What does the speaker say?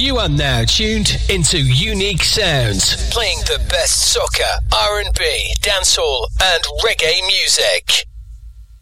You are now tuned into Unique Sounds, playing the best soca, R&B, dancehall and reggae music.